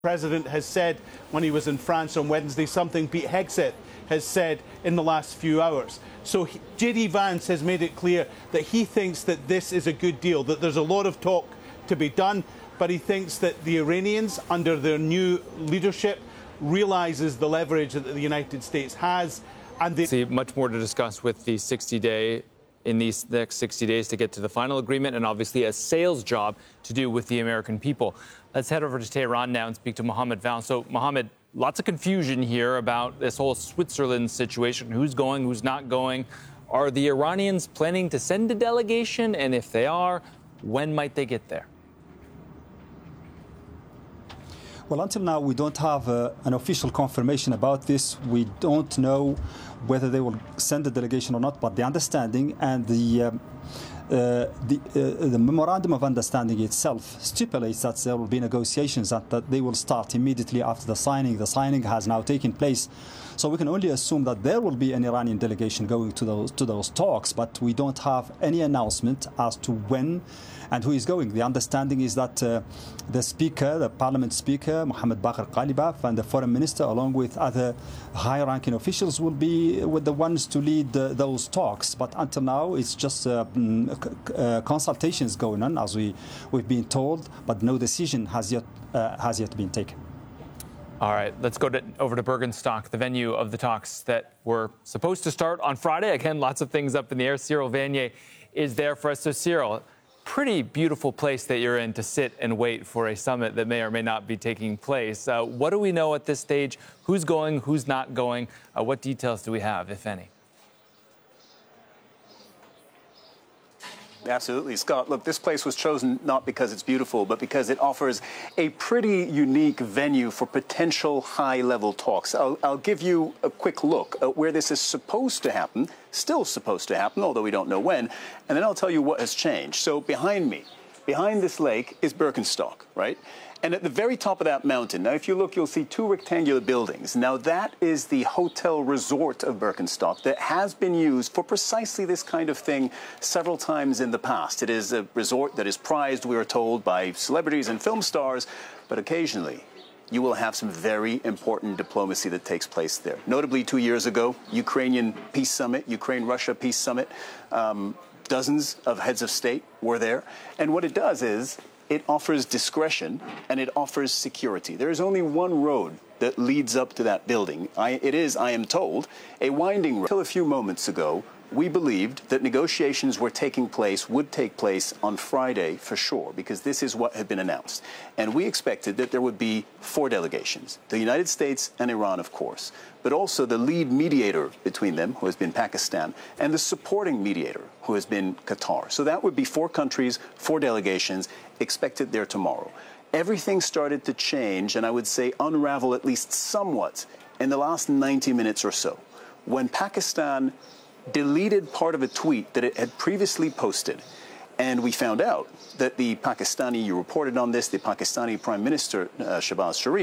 President has said when he was in France on Wednesday, something Pete Hegseth has said in the last few hours. So J.D. Vance has made it clear that he thinks that this is a good deal, that there's a lot of talk to be done, but he thinks that the Iranians, under their new leadership, realizes the leverage that the United States has. And they see much more to discuss with the 60-day in these next 60 days to get to the final agreement, and obviously a sales job to do with the American people. Let's head over to Tehran now and speak to Mohammed Val. So, Mohammed, lots of confusion here about this whole Switzerland situation. Who's going, who's not going? Are the Iranians planning to send a delegation? And if they are, when might they get there? Well, until now, we don't have an official confirmation about this. We don't know whether they will send a delegation or not, but the understanding and the memorandum of understanding itself stipulates that there will be negotiations and that they will start immediately after the signing. The signing has now taken place. So we can only assume that there will be an Iranian delegation going to those talks, but we don't have any announcement as to when and who is going. The understanding is that the speaker, the parliament speaker, Mohammed Baqir Ghalibaf, and the foreign minister, along with other high-ranking officials, will be with the ones to lead those talks. But until now, it's just consultations going on, as we've been told, but no decision has yet been taken. All right, let's go over to Bürgenstock, the venue of the talks that were supposed to start on Friday. Again, lots of things up in the air. Cyril Vanier is there for us. So, Cyril, pretty beautiful place that you're in to sit and wait for a summit that may or may not be taking place. What do we know at this stage? Who's going? Who's not going? What details do we have, if any? Absolutely, Scott. Look, this place was chosen not because it's beautiful, but because it offers a pretty unique venue for potential high-level talks. I'll give you a quick look at where this is supposed to happen, still supposed to happen, although we don't know when, and then I'll tell you what has changed. So behind me, behind this lake is Bürgenstock, right? And at the very top of that mountain, now if you look, you'll see two rectangular buildings. Now that is the hotel resort of Bürgenstock that has been used for precisely this kind of thing several times in the past. It is a resort that is prized, we are told, by celebrities and film stars, but occasionally you will have some very important diplomacy that takes place there. Notably, 2 years ago, Ukrainian Peace Summit, Ukraine-Russia Peace Summit, dozens of heads of state were there. And what it does is it offers discretion and it offers security. There is only one road that leads up to that building. It is, I am told, a winding road. Until a few moments ago, we believed that negotiations would take place on Friday for sure, because this is what had been announced. And we expected that there would be 4 delegations, the United States and Iran, of course, but also the lead mediator between them, who has been Pakistan, and the supporting mediator, who has been Qatar. So that would be 4 countries, 4 delegations, expected there tomorrow. Everything started to change, and I would say unravel at least somewhat in the last 90 minutes or so, when Pakistan deleted part of a tweet that it had previously posted. And we found out that the Pakistani, you reported on this, the Pakistani Prime Minister, Shehbaz Sharif,